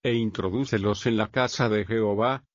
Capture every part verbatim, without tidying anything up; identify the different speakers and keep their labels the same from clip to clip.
Speaker 1: e introdúcelos en la casa de Jehová.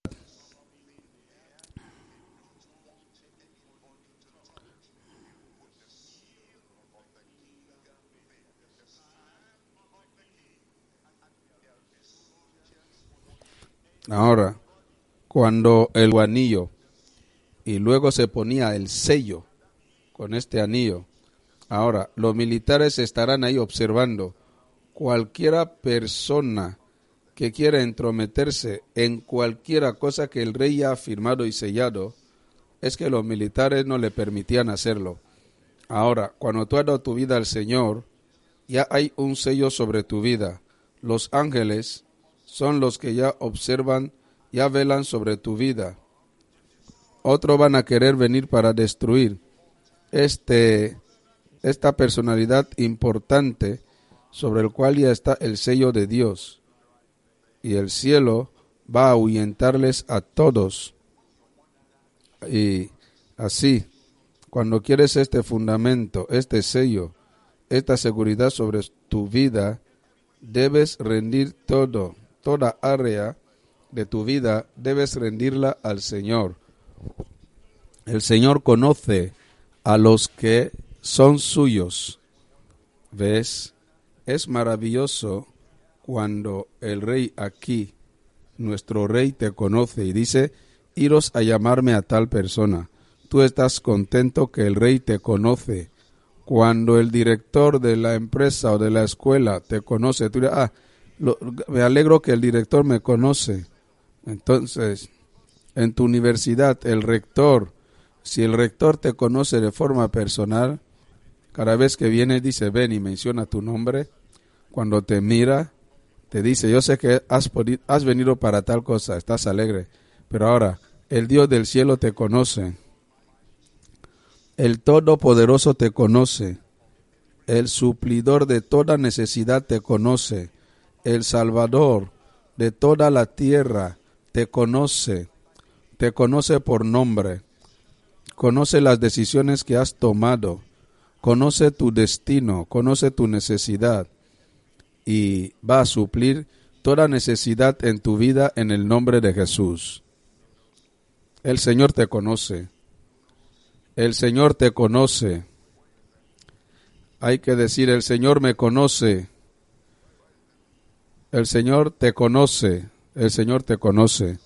Speaker 2: Ahora, cuando el anillo y luego se ponía el sello con este anillo, ahora los militares estarán ahí observando. Cualquiera persona que quiera entrometerse en cualquiera cosa que el rey ha firmado y sellado, es que los militares no le permitían hacerlo. Ahora, cuando tú has dado tu vida al Señor, ya hay un sello sobre tu vida. Los ángeles son los que ya observan, ya velan sobre tu vida. Otros van a querer venir para destruir este, esta personalidad importante sobre el cual ya está el sello de Dios. Y el cielo va a ahuyentarles a todos. Y así, cuando quieres este fundamento, este sello, esta seguridad sobre tu vida, debes rendir todo, toda área de tu vida, debes rendirla al Señor. El Señor conoce a los que son suyos. ¿Ves? Es maravilloso cuando el rey aquí, nuestro rey, te conoce y dice, iros a llamarme a tal persona. Tú estás contento que el rey te conoce. Cuando el director de la empresa o de la escuela te conoce, tú dirás, ah, lo, me alegro que el director me conoce. Entonces, en tu universidad, el rector, si el rector te conoce de forma personal, cada vez que viene dice, ven y menciona tu nombre. Cuando te mira, te dice, yo sé que has, podido, has venido para tal cosa, estás alegre. Pero ahora, el Dios del cielo te conoce. El Todopoderoso te conoce. El suplidor de toda necesidad te conoce. El Salvador de toda la tierra te conoce. Te conoce por nombre. Conoce las decisiones que has tomado. Conoce tu destino. Conoce tu necesidad. Y va a suplir toda necesidad en tu vida en el nombre de Jesús. El Señor te conoce. El Señor te conoce. Hay que decir, el Señor me conoce. El Señor te conoce. El Señor te conoce.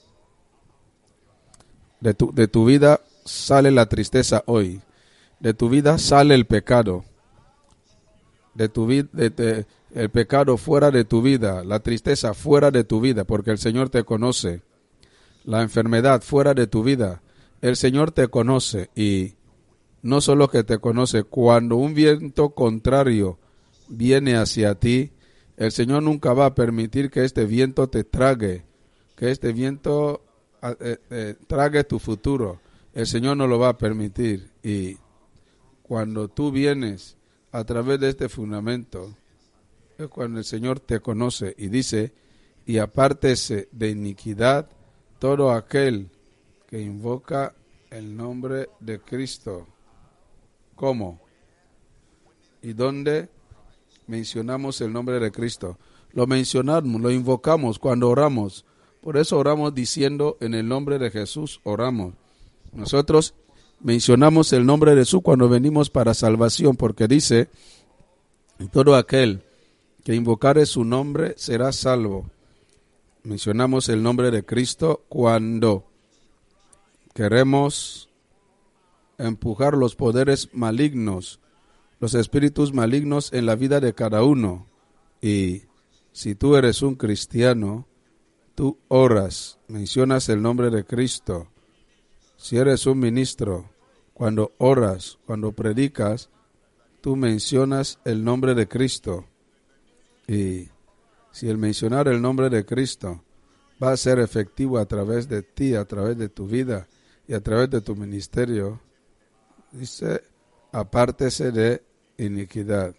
Speaker 2: De tu, de tu vida sale la tristeza hoy. De tu vida sale el pecado. De tu vida, de, de, el pecado fuera de tu vida. La tristeza fuera de tu vida, porque el Señor te conoce. La enfermedad fuera de tu vida. El Señor te conoce y no solo que te conoce, cuando un viento contrario viene hacia ti, el Señor nunca va a permitir que este viento te trague, que este viento eh, eh, trague tu futuro. El Señor no lo va a permitir. Y cuando tú vienes a través de este fundamento, es cuando el Señor te conoce y dice, y apártese de iniquidad todo aquel que invoca el nombre de Cristo. ¿Cómo? ¿Y dónde mencionamos el nombre de Cristo? Lo mencionamos, lo invocamos cuando oramos. Por eso oramos diciendo, en el nombre de Jesús oramos. Nosotros mencionamos el nombre de Jesús cuando venimos para salvación, porque dice, todo aquel que invocare su nombre será salvo. Mencionamos el nombre de Cristo cuando queremos empujar los poderes malignos, los espíritus malignos en la vida de cada uno. Y si tú eres un cristiano, tú oras, mencionas el nombre de Cristo. Si eres un ministro, cuando oras, cuando predicas, tú mencionas el nombre de Cristo. Y si el mencionar el nombre de Cristo va a ser efectivo a través de ti, a través de tu vida y a través de tu ministerio, dice, apártese de iniquidad.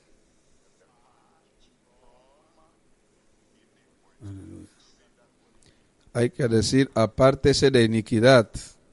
Speaker 2: Aleluya. Hay que decir, apártese de iniquidad.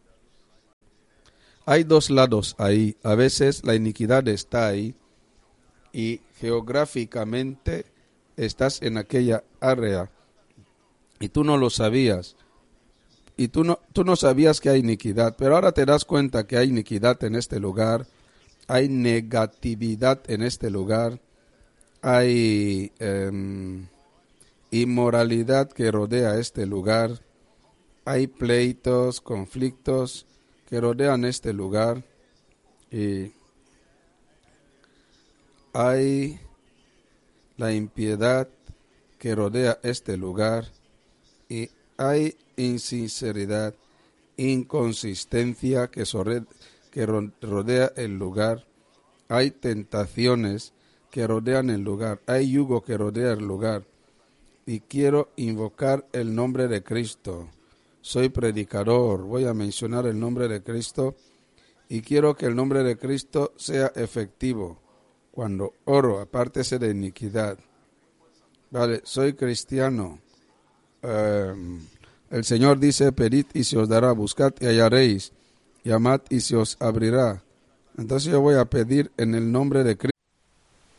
Speaker 2: Hay dos lados ahí. A veces la iniquidad está ahí y geográficamente estás en aquella área. y tú no lo sabías. Y tú no, tú no sabías que hay iniquidad, pero ahora te das cuenta que hay iniquidad en este lugar, hay negatividad en este lugar, hay eh, inmoralidad que rodea este lugar, hay pleitos, conflictos que rodean este lugar, y hay la impiedad que rodea este lugar, y hay insinceridad, inconsistencia que, sobre, que rodea el lugar, hay tentaciones que rodean el lugar, hay yugo que rodea el lugar. Y quiero invocar el nombre de Cristo. Soy predicador, voy a mencionar el nombre de Cristo y quiero que el nombre de Cristo sea efectivo. Cuando oro, apártese de iniquidad. Vale, soy cristiano. Um, el Señor dice, pedid y se os dará, buscad y hallaréis, llamad y se os abrirá. Entonces yo voy a pedir en el nombre de Cristo.